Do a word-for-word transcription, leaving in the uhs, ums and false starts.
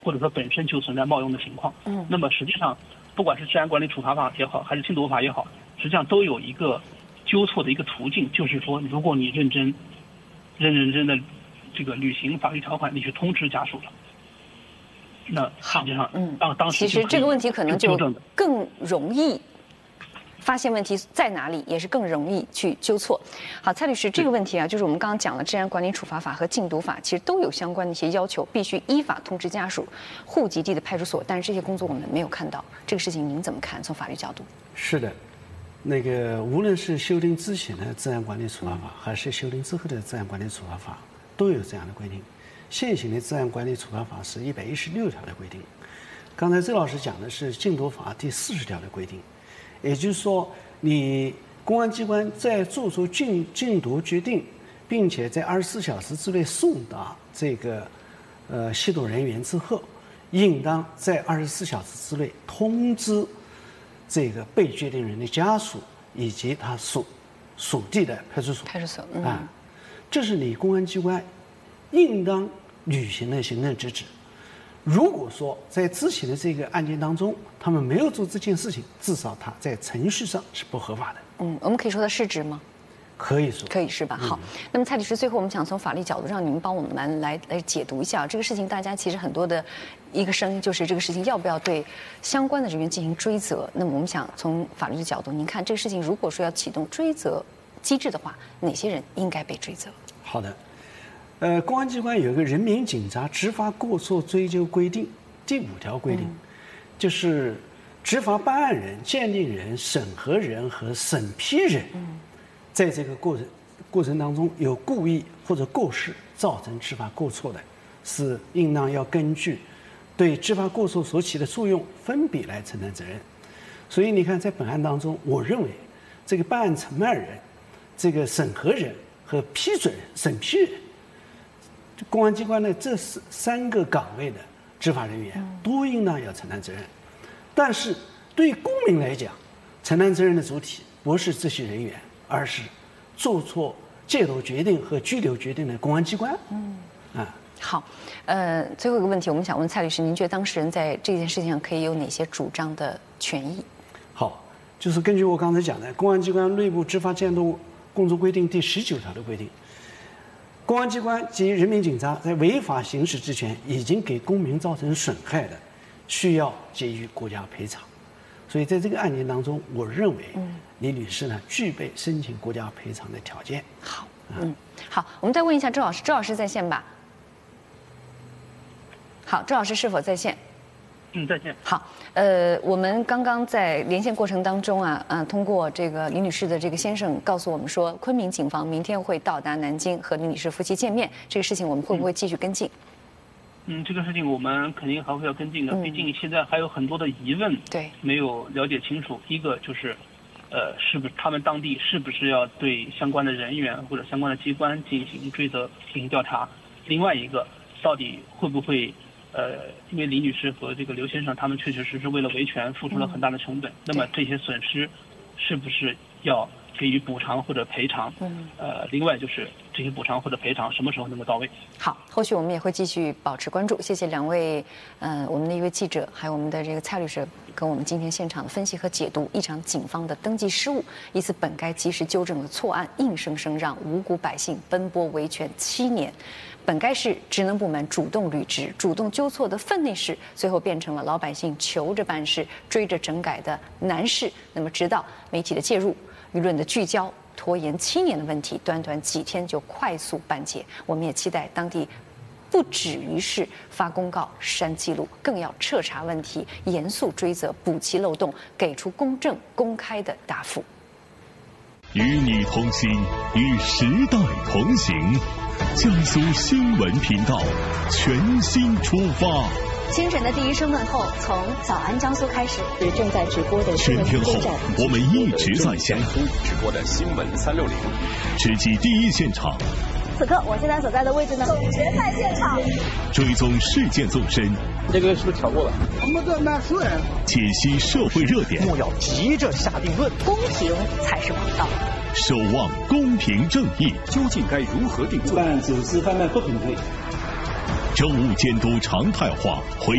或者说本身就存在冒用的情况。 嗯， 那么实际上，不管是治安管理处罚法也好，还是禁毒法也好，实际上都有一个纠错的一个途径，就是说，如果你认真、认认真真的这个履行法律条款，你去通知家属了，那实际上， 嗯， 当当时其实这个问题可能就就更容易发现问题在哪里，也是更容易去纠错。好，蔡律师，这个问题啊，就是我们刚刚讲了，治安管理处罚法和禁毒法其实都有相关的一些要求，必须依法通知家属、户籍地的派出所，但是这些工作我们没有看到，这个事情您怎么看？从法律角度？ 是的，那个无论是修订之前的治安管理处罚法，还是修订之后的治安管理处罚法，都有这样的规定。现行的治安管理处罚法是一百一十六条的规定，刚才周老师讲的是禁毒法第四十条的规定。也就是说，你公安机关在做出禁禁毒决定，并且在二十四小时之内送达这个呃吸毒人员之后，应当在二十四小时之内通知这个被决定人的家属以及他所属地的派出所。 派出所，嗯， 啊，这是你公安机关应当履行的行政职责。如果说在之前的这个案件当中，他们没有做这件事情，至少他在程序上是不合法的。 嗯，我们可以说他失职吗？ 可以说， 可以是吧？好，那么蔡律师，最后我们想从法律角度让你们帮我们来来解读一下这个事情。大家其实很多的一个声音就是这个事情要不要对相关的人员进行追责？那么我们想从法律的角度，您看这个事情如果说要启动追责机制的话，哪些人应该被追责？ 好的。呃，公安机关有一个《人民警察执法过错追究规定》第五条规定，嗯、就是执法办案人、鉴定人、审核人和审批人，嗯、在这个过程过程当中有故意或者过失造成执法过错的，是应当要根据对执法过错所起的作用分别来承担责任。所以你看，在本案当中，我认为这个办案承办人、这个审核人和批准人、审批人。公安机关的这三个岗位的执法人员都应当要承担责任，但是对于公民来讲，承担责任的主体不是这些人员，而是做错戒毒决定和拘留决定的公安机关。嗯，啊， 好，呃，最后一个问题，我们想问蔡律师，您觉得当事人在这件事情上可以有哪些主张的权益？ 好，就是根据我刚才讲的《公安机关内部执法监督工作规定》第十九条的规定。公安机关及人民警察在违法行使职权，已经给公民造成损害的，需要给予国家赔偿。所以在这个案件当中，我认为李女士呢具备申请国家赔偿的条件。 好，嗯，好，我们再问一下周老师，周老师在线吧？好，周老师是否在线？ 嗯，再见。 好，呃，我们刚刚在连线过程当中啊，呃，通过这个李女士的这个先生告诉我们说，昆明警方明天会到达南京和李女士夫妻见面，这个事情我们会不会继续跟进？ 嗯，这个事情我们肯定还会要跟进的， 嗯、 毕竟现在还有很多的疑问， 对， 没有了解清楚。一个就是，呃，是不是他们当地是不是要对相关的人员或者相关的机关进行追责、进行调查？另外一个，到底会不会？呃，因为李女士和这个刘先生他们确确实实为了维权付出了很大的成本，嗯、那么这些损失是不是要给予补偿或者赔偿？嗯，呃，另外就是这些补偿或者赔偿什么时候能够到位？ 好，后续我们也会继续保持关注。谢谢两位，呃，我们的一位记者，还有我们的这个蔡律师跟我们今天现场的分析和解读一场警方的登记失误，一次本该及时纠正的错案，硬生生让无辜百姓奔波维权七年。本该是职能部门主动履职、主动纠错的分内事，最后变成了老百姓求着办事、追着整改的难事。那么，直到媒体的介入、舆论的聚焦，拖延七年的问题，短短几天就快速办结。我们也期待当地不止于是发公告、删记录，更要彻查问题，严肃追责，补齐漏洞，给出公正公开的答复。 与你同行，与时代同行。江苏新闻频道全新出发， 清晨的第一声问候从早安江苏开始。是正在直播的新闻全天候，我们一直在线直播的新闻三六零， 直击第一现场。 此刻我现在所在的位置呢，总决赛现场， 追踪事件纵深。 这个是不是调过了？ 我们的纳税人解析社会热点， 莫要急着下定论， 公平才是王道。 守望公平正义， 究竟该如何定罪？ 办走私贩卖不平对。 政务监督常态化。回